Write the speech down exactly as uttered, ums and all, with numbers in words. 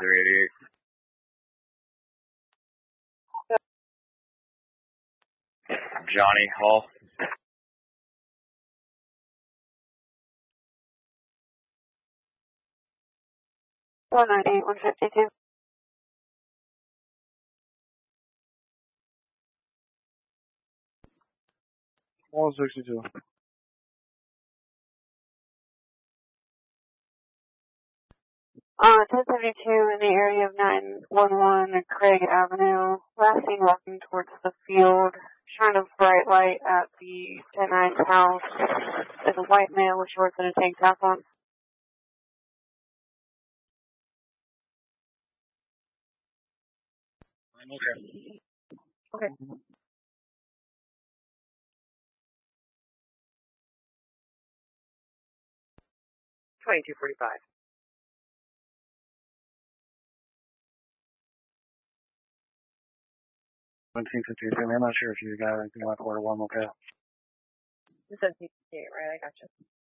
three eighty-eight. Johnny Hall. one ninety-eight, one fifty-two. one sixty-two. Uh, ten seventy-two in the area of nine one one Craig Avenue. Last seen walking towards the field. Shine a bright light at the ten nine house. There's a white male with shorts and a tank top on. Okay. Okay. twenty-two forty-five. seventeen fifty-two. I'm not sure if you got anything like quarter one, okay? seventeen fifty-eight, right? I got you.